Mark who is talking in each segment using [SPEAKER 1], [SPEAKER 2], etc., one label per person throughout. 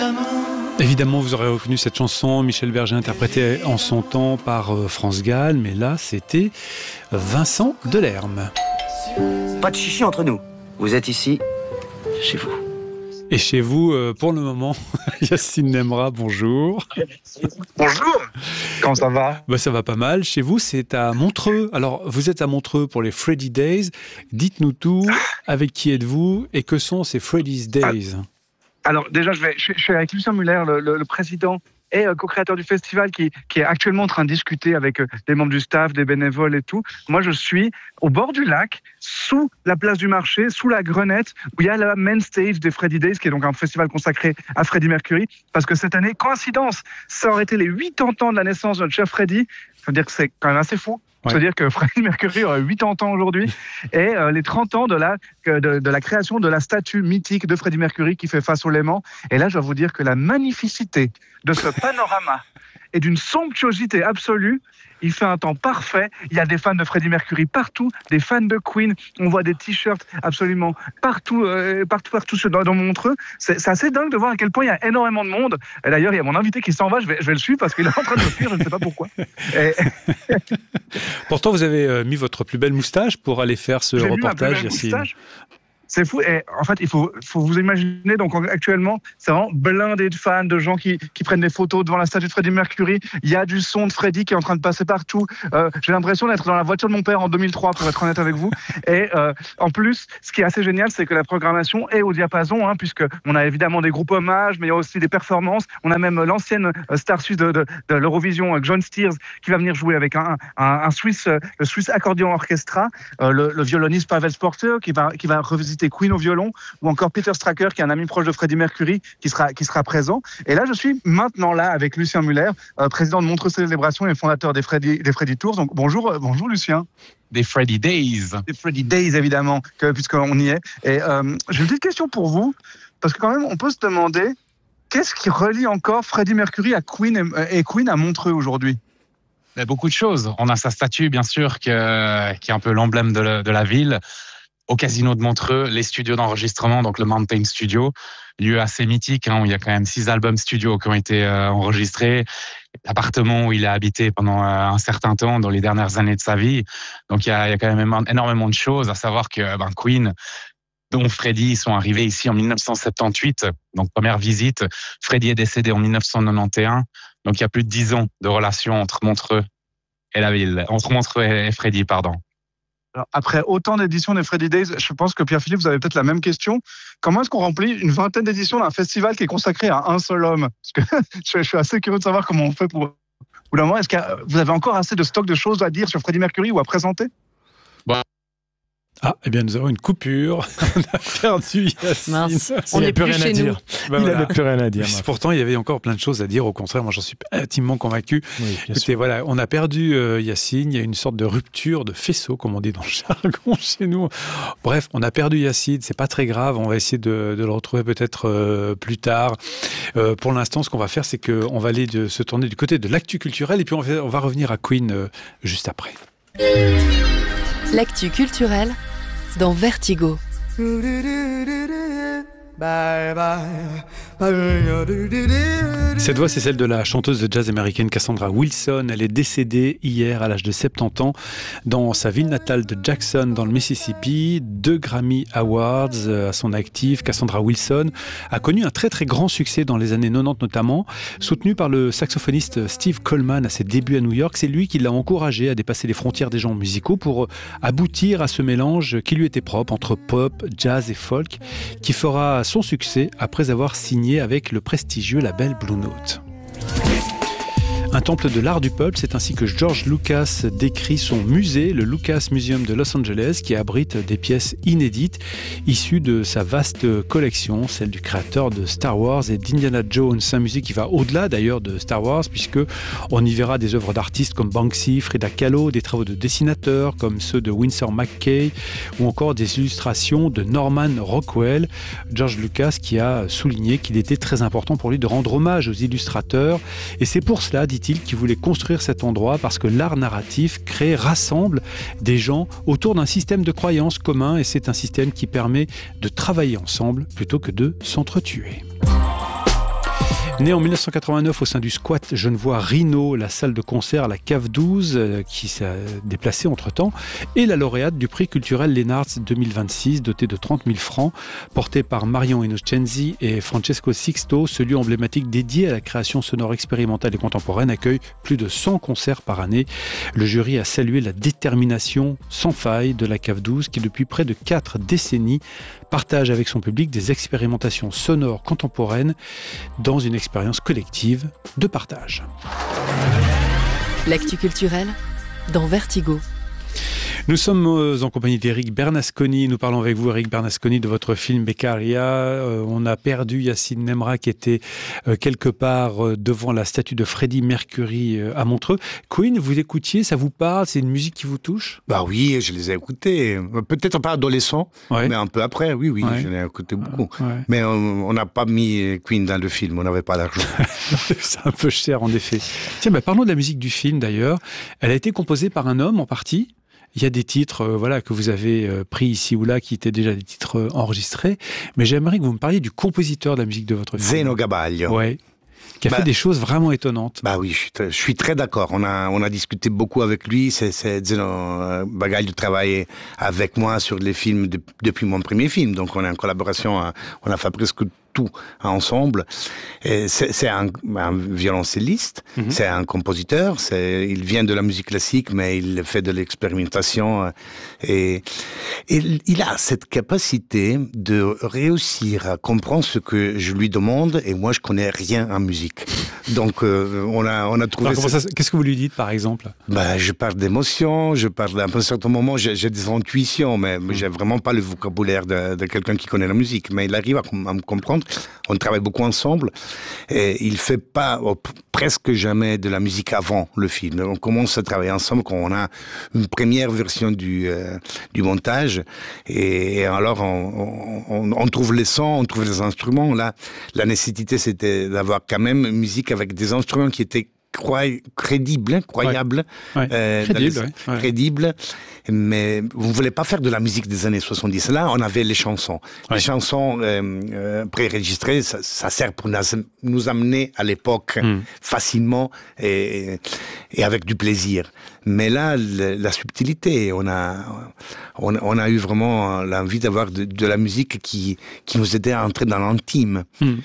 [SPEAKER 1] Évidemment, vous aurez reconnu cette chanson, Michel Berger interprétée en son temps par France Gall, mais là, c'était Vincent Delerme.
[SPEAKER 2] Pas de chichi entre nous. Vous êtes ici, chez vous.
[SPEAKER 1] Et chez vous, pour le moment, Yacine Nemra, bonjour.
[SPEAKER 3] Bonjour. Comment ça va ?
[SPEAKER 1] Ça va pas mal. Chez vous, c'est à Montreux. Alors, vous êtes à Montreux pour les Freddy Days. Dites-nous tout. Avec qui êtes-vous et que sont ces Freddy's Days ?
[SPEAKER 3] Alors déjà, je suis avec Lucien Muller, le président et co-créateur du festival qui est actuellement en train de discuter avec des membres du staff, des bénévoles et tout. Moi, je suis au bord du lac, sous la place du marché, sous la Grenette, où il y a la main stage des Freddy Days, qui est donc un festival consacré à Freddie Mercury. Parce que cette année, coïncidence, ça aurait été les 80 ans de la naissance de notre cher Freddie. Ça veut dire que c'est quand même assez fou.
[SPEAKER 1] Ouais.
[SPEAKER 3] C'est-à-dire que Freddie Mercury aurait 80 ans aujourd'hui et les 30 ans de la création de la statue mythique de Freddie Mercury qui fait face au Léman. Et là, je dois vous dire que la magnificité de ce panorama est d'une somptuosité absolue. Il fait un temps parfait. Il y a des fans de Freddie Mercury partout, des fans de Queen. On voit des t-shirts absolument partout dans Montreux. C'est assez dingue de voir à quel point il y a énormément de monde. Et d'ailleurs, il y a mon invité qui s'en va. Je vais le suivre parce qu'il est en train de me fuir. Je ne sais pas pourquoi.
[SPEAKER 1] Pourtant, vous avez mis votre plus belle moustache pour aller faire ce reportage, Yacine.
[SPEAKER 3] C'est fou. Et en fait, il faut vous imaginer, donc actuellement, c'est vraiment blindé de fans, de gens qui prennent des photos devant la statue de Freddie Mercury. Il y a du son de Freddie qui est en train de passer partout. J'ai l'impression d'être dans la voiture de mon père en 2003, pour être honnête avec vous. Et en plus, ce qui est assez génial, c'est que la programmation est au diapason, puisque on a évidemment des groupes hommages, mais il y a aussi des performances. On a même l'ancienne star suisse de l'Eurovision, John Steers, qui va venir jouer avec le Swiss Accordion Orchestra, le violoniste Pavel Sporter, qui va revisiter Queen au violon, ou encore Peter Stracker, qui est un ami proche de Freddie Mercury, qui sera présent. Et là, je suis maintenant là avec Lucien Muller, président de Montreux Célébration et fondateur des Freddy Tours. Donc bonjour Lucien.
[SPEAKER 4] Des Freddy Days.
[SPEAKER 3] Des Freddy Days, évidemment, puisqu'on y est. Et j'ai une petite question pour vous, parce que quand même, on peut se demander, qu'est-ce qui relie encore Freddie Mercury à Queen et Queen à Montreux aujourd'hui ?
[SPEAKER 4] Il y a beaucoup de choses. On a sa statue, bien sûr, qui est un peu l'emblème de la ville. Au Casino de Montreux, les studios d'enregistrement, donc le Mountain Studio, lieu assez mythique, où il y a quand même 6 albums studio qui ont été enregistrés, l'appartement où il a habité pendant un certain temps dans les dernières années de sa vie. Donc il y a quand même énormément de choses, à savoir que Queen, dont Freddie, sont arrivés ici en 1978, donc première visite. Freddie est décédé en 1991, donc il y a plus de 10 ans de relation entre Montreux et la ville, entre Montreux et Freddie, pardon.
[SPEAKER 3] Alors, après autant d'éditions des Freddy Days, je pense que Pierre-Philippe, vous avez peut-être la même question. Comment est-ce qu'on remplit une 20aine d'éditions d'un festival qui est consacré à un seul homme ? Parce que je suis assez curieux de savoir comment on fait pour... Ou là, est-ce que vous avez encore assez de stock de choses à dire sur Freddie Mercury ou à présenter ?
[SPEAKER 1] Eh bien, nous avons une coupure. On a perdu Yacine.
[SPEAKER 5] Mince, on n'est plus chez nous.
[SPEAKER 1] Il n'avait plus rien à dire. Pourtant, il y avait encore plein de choses à dire. Au contraire, moi, j'en suis intimement convaincu.
[SPEAKER 5] Oui,
[SPEAKER 1] écoutez, voilà, on a perdu Yacine. Il y a une sorte de rupture de faisceau, comme on dit dans le jargon chez nous. Bref, on a perdu Yacine. C'est pas très grave. On va essayer de le retrouver peut-être plus tard. Pour l'instant, ce qu'on va faire, c'est qu'on va aller se tourner du côté de l'actu culturel et puis on va revenir à Queen juste après.
[SPEAKER 6] L'actu culturelle dans Vertigo.
[SPEAKER 1] Cette voix, c'est celle de la chanteuse de jazz américaine Cassandra Wilson. Elle est décédée hier à l'âge de 70 ans dans sa ville natale de Jackson, dans le Mississippi. 2 Grammy Awards à son actif. Cassandra Wilson a connu un très très grand succès dans les années 90 notamment, soutenu par le saxophoniste Steve Coleman à ses débuts à New York. C'est lui qui l'a encouragé à dépasser les frontières des genres musicaux pour aboutir à ce mélange qui lui était propre entre pop, jazz et folk, qui fera son succès après avoir signé avec le prestigieux label Blue Note. Un temple de l'art du peuple, c'est ainsi que George Lucas décrit son musée, le Lucas Museum de Los Angeles, qui abrite des pièces inédites issues de sa vaste collection, celle du créateur de Star Wars et d'Indiana Jones. Un musée qui va au-delà d'ailleurs de Star Wars, puisque on y verra des œuvres d'artistes comme Banksy, Frida Kahlo, des travaux de dessinateurs comme ceux de Winsor McCay, ou encore des illustrations de Norman Rockwell. George Lucas qui a souligné qu'il était très important pour lui de rendre hommage aux illustrateurs, et c'est pour cela, dit-il, qu'il voulait construire cet endroit parce que l'art narratif rassemble des gens autour d'un système de croyances commun, et c'est un système qui permet de travailler ensemble plutôt que de s'entretuer. Né en 1989 au sein du squat Genevois Rhino, la salle de concert à la Cave 12 qui s'est déplacée entre-temps, et la lauréate du prix culturel Lennartz 2026 doté de 30 000 francs, porté par Marion Innocenzi et Francesco Sixto. Ce lieu emblématique dédié à la création sonore expérimentale et contemporaine accueille plus de 100 concerts par année. Le jury a salué la détermination sans faille de la Cave 12 qui depuis près de 4 décennies partage avec son public des expérimentations sonores contemporaines dans une expérience collective de partage.
[SPEAKER 6] L'actu culturelle dans Vertigo.
[SPEAKER 1] Nous sommes en compagnie d'Éric Bernasconi. Nous parlons avec vous, Éric Bernasconi, de votre film Beccaria. On a perdu Yacine Nemra qui était quelque part devant la statue de Freddie Mercury à Montreux. Queen, vous écoutiez, ça vous parle? C'est une musique qui vous touche?
[SPEAKER 7] Bah oui, je les ai écoutés. Peut-être pas adolescent, mais un peu après, oui, je les ai écoutés beaucoup. Mais on n'a pas mis Queen dans le film, on n'avait pas d'argent.
[SPEAKER 1] C'est un peu cher, en effet. Tiens, parlons de la musique du film, d'ailleurs. Elle a été composée par un homme, en partie. Il y a des titres que vous avez pris ici ou là qui étaient déjà des titres enregistrés. Mais j'aimerais que vous me parliez du compositeur de la musique de votre film.
[SPEAKER 7] Zeno Gabaglio.
[SPEAKER 1] Ouais. Qui a fait des choses vraiment étonnantes.
[SPEAKER 7] Bah oui, je suis très d'accord. On a discuté beaucoup avec lui. C'est Zeno Gabaglio travaillait avec moi sur les films depuis mon premier film. Donc on est en collaboration. On a fait presque tout ensemble. C'est un violoncelliste, c'est un compositeur, il vient de la musique classique, mais il fait de l'expérimentation. Et il a cette capacité de réussir à comprendre ce que je lui demande, et moi je connais rien en musique. Donc on a trouvé...
[SPEAKER 1] Qu'est-ce que vous lui dites, par exemple?
[SPEAKER 7] Je parle d'émotions, je parle à un certain moment, j'ai des intuitions, mais j'ai vraiment pas le vocabulaire de quelqu'un qui connaît la musique. Mais il arrive à me comprendre. On travaille beaucoup ensemble et il fait pas presque jamais de la musique avant le film. On commence à travailler ensemble quand on a une première version du montage et alors on trouve les sons, on trouve les instruments. Là, la nécessité c'était d'avoir quand même une musique avec des instruments qui étaient crédible, crédible, mais vous ne voulez pas faire de la musique des années 70. Là, on avait les chansons. Les chansons préenregistrées, ça sert pour nous amener à l'époque facilement et avec du plaisir. Mais là, la subtilité, on a eu vraiment l'envie d'avoir de la musique qui nous aidait à entrer dans l'intime.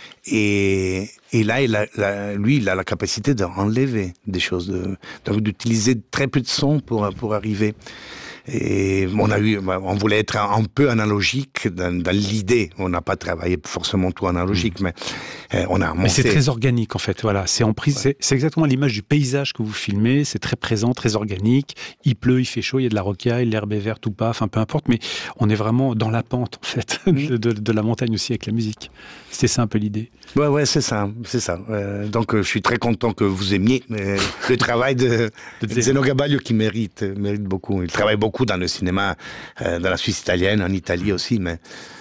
[SPEAKER 7] Et là, lui, il a la capacité d'enlever des choses, d'utiliser très peu de sons pour arriver. Et on voulait être un peu analogique dans l'idée. On n'a pas travaillé forcément tout analogique, mais on a monté.
[SPEAKER 1] Mais c'est très organique en fait. Voilà, c'est en prise. C'est exactement l'image du paysage que vous filmez. C'est très présent, très organique. Il pleut, il fait chaud, il y a de la rocaille, l'herbe est verte ou pas. Enfin, peu importe. Mais on est vraiment dans la pente en fait de la montagne aussi avec la musique. C'était ça un peu l'idée.
[SPEAKER 7] Ouais, c'est ça. Donc, je suis très content que vous aimiez le travail de Zeno Gabaglio qui mérite beaucoup. Il travaille beaucoup dans le cinéma, dans la Suisse italienne, en Italie aussi, mais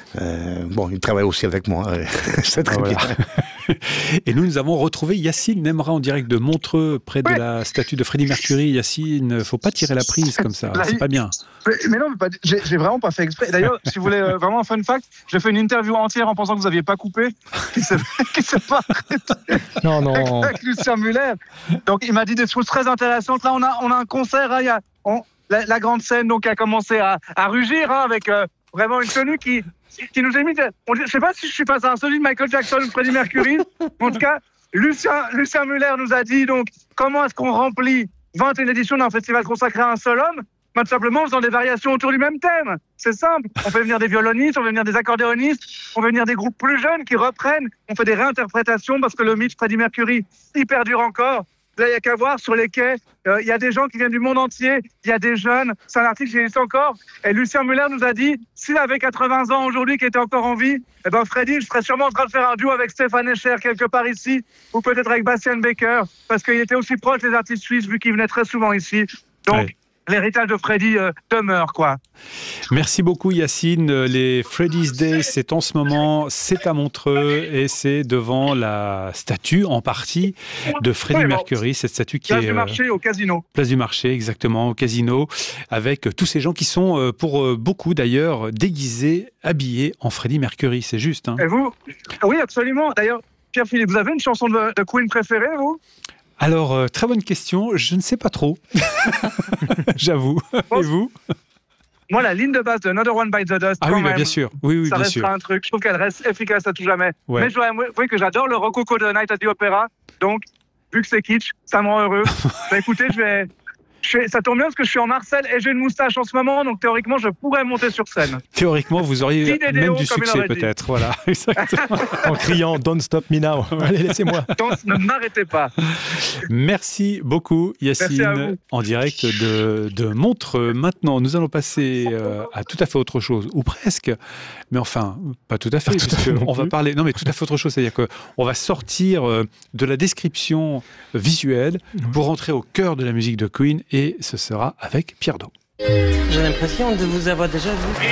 [SPEAKER 7] il travaille aussi avec moi. C'est très bien.
[SPEAKER 1] Et nous avons retrouvé Yacine Nemra en direct de Montreux, près de la statue de Freddie Mercury. Yacine, faut pas tirer la prise comme ça, c'est pas bien.
[SPEAKER 3] Mais non, j'ai vraiment pas fait exprès. D'ailleurs, si vous voulez vraiment un fun fact, j'ai fait une interview entière en pensant que vous aviez pas coupé, qui s'est pas arrêté.
[SPEAKER 5] Non.
[SPEAKER 3] Avec Lucien Muller. Donc il m'a dit des choses très intéressantes. Là, on a un concert, la grande scène donc a commencé à rugir avec vraiment une tenue qui nous a mis... Je sais pas si je suis passé à celui de Michael Jackson ou Freddie Mercury. En tout cas, Lucien Muller nous a dit donc comment est-ce qu'on remplit 21 éditions d'un festival consacré à un seul homme. Tout simplement en faisant des variations autour du même thème. C'est simple. On fait venir des violonistes, on fait venir des accordéonistes, on fait venir des groupes plus jeunes qui reprennent. On fait des réinterprétations parce que le mythe Freddie Mercury, il perdure encore. Là, il n'y a qu'à voir sur les quais. Il y a des gens qui viennent du monde entier. Il y a des jeunes. C'est un article qui existe encore. Et Lucien Muller nous a dit, s'il avait 80 ans aujourd'hui, qui était encore en vie, Freddie, je serais sûrement en train de faire un duo avec Stéphane Escher quelque part ici, ou peut-être avec Bastian Becker, parce qu'il était aussi proche des artistes suisses, vu qu'il venait très souvent ici. Donc, l'héritage de Freddie demeure, quoi.
[SPEAKER 1] Merci beaucoup, Yacine. Les Freddy's Day, c'est en ce moment, c'est à Montreux et c'est devant la statue, en partie, de Freddie Mercury. Cette statue qui
[SPEAKER 3] Place
[SPEAKER 1] est...
[SPEAKER 3] du Marché, au Casino.
[SPEAKER 1] Place du Marché, exactement, au Casino, avec tous ces gens qui sont, pour beaucoup d'ailleurs, déguisés, habillés en Freddie Mercury. C'est juste, hein.
[SPEAKER 3] Et vous? Oui, absolument. D'ailleurs, Pierre-Philippe, vous avez une chanson de Queen préférée, vous ?
[SPEAKER 1] Alors, très bonne question. Je ne sais pas trop. J'avoue. Et vous ?
[SPEAKER 3] Moi, la ligne de base de Another One Bites the Dust,
[SPEAKER 1] ah oui, bah, bien sûr. Oui,
[SPEAKER 3] ça
[SPEAKER 1] bien
[SPEAKER 3] restera
[SPEAKER 1] sûr.
[SPEAKER 3] un truc. Je trouve qu'elle reste efficace à tout jamais.
[SPEAKER 1] Ouais.
[SPEAKER 3] Mais je dois avouer que j'adore le Rococo de Night at the Opera. Donc, vu que c'est kitsch, ça me rend heureux. Bah, écoutez, ça tombe bien parce que je suis en Marseille et j'ai une moustache en ce moment, donc théoriquement, je pourrais monter sur scène.
[SPEAKER 1] Théoriquement, vous auriez même du succès peut-être. Voilà, exactement.
[SPEAKER 5] En criant « Don't stop me now ». Allez, laissez-moi.
[SPEAKER 3] Ne m'arrêtez pas.
[SPEAKER 1] Merci beaucoup, Yacine, en direct de Montreux. Maintenant, nous allons passer à tout à fait autre chose, ou presque, mais enfin, pas tout à fait, puisqu'on va parler... Non, mais tout à fait autre chose, c'est-à-dire qu'on va sortir de la description visuelle pour rentrer au cœur de la musique de Queen, et ce sera avec Pierre Do.
[SPEAKER 8] J'ai l'impression de vous avoir déjà vu.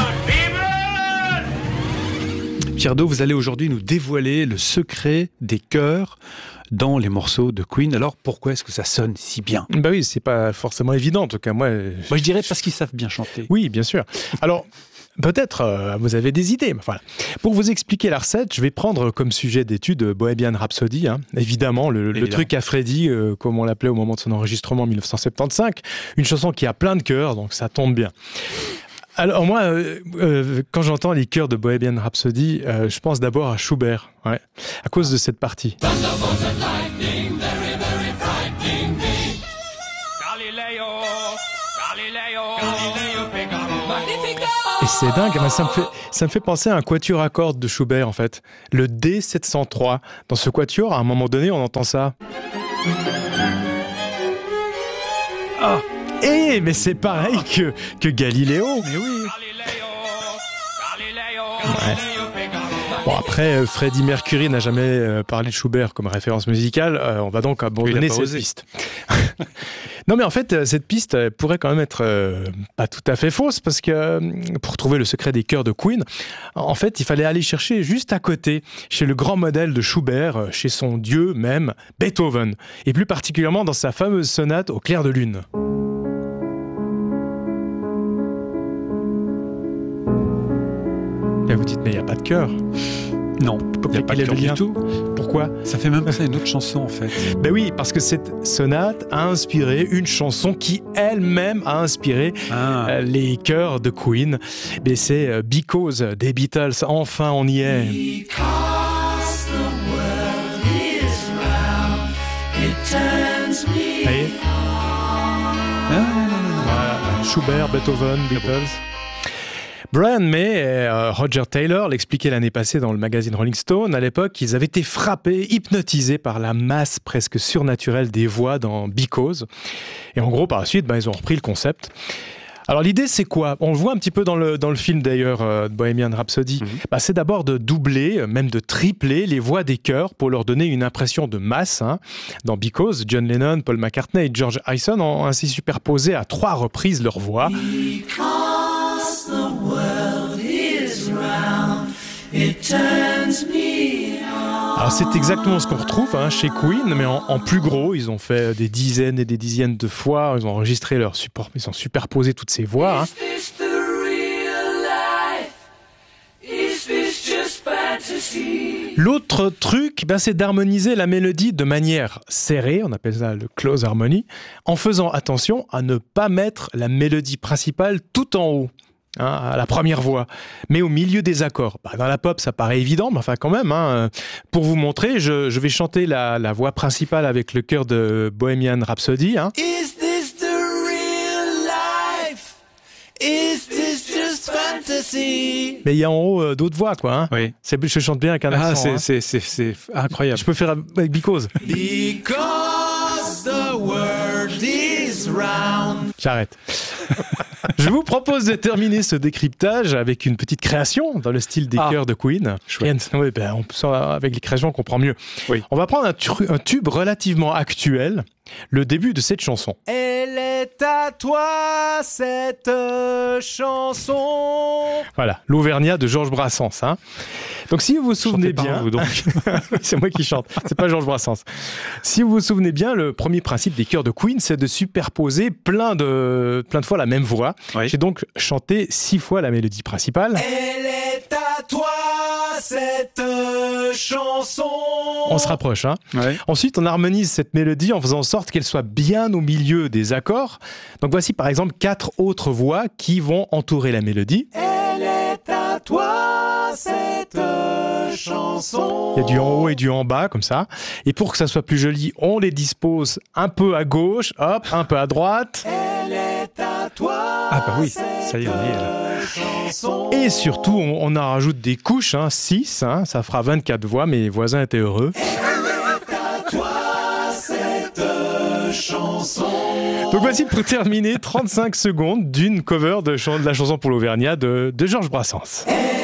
[SPEAKER 1] Pierre Do, vous allez aujourd'hui nous dévoiler le secret des chœurs dans les morceaux de Queen. Alors, pourquoi est-ce que ça sonne si bien ?
[SPEAKER 5] Bah oui, c'est pas forcément évident, en tout cas. Moi,
[SPEAKER 1] je dirais parce qu'ils savent bien chanter.
[SPEAKER 5] Oui, bien sûr. Alors... Peut-être vous avez des idées. Voilà. Pour vous expliquer la recette, je vais prendre comme sujet d'étude Bohemian Rhapsody. Évidemment, le truc à Freddie, comme on l'appelait au moment de son enregistrement en 1975. Une chanson qui a plein de chœurs, donc ça tombe bien. Alors moi, quand j'entends les chœurs de Bohemian Rhapsody, je pense d'abord à Schubert, à cause de cette partie. Et c'est dingue, ça me fait penser à un quatuor à cordes de Schubert en fait. Le D703. Dans ce quatuor, à un moment donné, on entend ça. Ah, mais c'est pareil que Galiléo. Mais oui. Ouais. Bon, après, Freddie Mercury n'a jamais parlé de Schubert comme référence musicale. On va donc abandonner cette piste. Non, mais en fait, cette piste pourrait quand même être pas tout à fait fausse, parce que pour trouver le secret des chœurs de Queen, en fait, il fallait aller chercher juste à côté, chez le grand modèle de Schubert, chez son dieu même, Beethoven, et plus particulièrement dans sa fameuse sonate au clair de lune. Et vous dites, mais il n'y a pas de chœur.
[SPEAKER 1] Non, il n'y a pas de chœur du tout.
[SPEAKER 5] Pourquoi ?
[SPEAKER 1] Ça fait même penser à une autre chanson en fait.
[SPEAKER 5] Ben oui, parce que cette sonate a inspiré une chanson qui elle-même a inspiré les chœurs de Queen. Mais c'est Because des Beatles. Enfin, on y est. Because the world is round, it turns me on. Voilà. Schubert, Beethoven, Beatles. Brian May et Roger Taylor l'expliquaient l'année passée dans le magazine Rolling Stone. À l'époque, ils avaient été frappés, hypnotisés par la masse presque surnaturelle des voix dans Because. Et en gros, par la suite, ils ont repris le concept. Alors l'idée, c'est quoi ? On le voit un petit peu dans le film d'ailleurs, Bohemian Rhapsody. C'est d'abord de doubler, même de tripler les voix des chœurs pour leur donner une impression de masse. Dans Because, John Lennon, Paul McCartney et George Harrison ont ainsi superposé à 3 reprises leurs voix. The world is round, it turns me on. Alors c'est exactement ce qu'on retrouve chez Queen, mais en plus gros. Ils ont fait des dizaines et des dizaines de fois. Ils ont enregistré leur support, ils ont superposé toutes ces voix. Is this the real life? Is this just fantasy? L'autre truc, c'est d'harmoniser la mélodie de manière serrée, on appelle ça le close harmony, en faisant attention à ne pas mettre la mélodie principale tout en haut. À la première voix, mais au milieu des accords. Dans la pop, ça paraît évident, mais enfin quand même. Pour vous montrer, je vais chanter la voix principale avec le chœur de Bohemian Rhapsody. Is this the real life? Is this just fantasy? Mais il y a en haut d'autres voix, quoi. Oui. Je chante bien avec un accent.
[SPEAKER 1] C'est incroyable.
[SPEAKER 5] Je peux faire avec Because. Because the world is round. J'arrête. Je vous propose de terminer ce décryptage avec une petite création dans le style des chœurs de Queen. Avec les créations, on comprend mieux. Oui. On va prendre un tube relativement actuel, le début de cette chanson. Elle est à toi, cette chanson. Voilà, l'Auvergnat de Georges Brassens. Donc si vous vous souvenez bien... Vous, donc. C'est moi qui chante, c'est pas Georges Brassens. Si vous vous souvenez bien, le premier principe des chœurs de Queen, c'est de superposer plein de fois la même voix. Oui. J'ai donc chanté 6 fois la mélodie principale. Elle est à toi, cette chanson. On se rapproche, hein.
[SPEAKER 1] Ouais.
[SPEAKER 5] Ensuite, on harmonise cette mélodie en faisant en sorte qu'elle soit bien au milieu des accords. Donc voici par exemple 4 autres voix qui vont entourer la mélodie. Elle est à toi cette chanson. Il y a du en haut et du en bas comme ça. Et pour que ça soit plus joli, on les dispose un peu à gauche, hop, un peu à droite. Elle est à toi.
[SPEAKER 1] Ah bah oui, ça y est, on y est là.
[SPEAKER 5] Et surtout, on en rajoute des couches, 6, ça fera 24 voix, mes voisins étaient heureux. Donc voici pour terminer 35 secondes d'une cover de la chanson pour l'Auvergnat de Georges Brassens.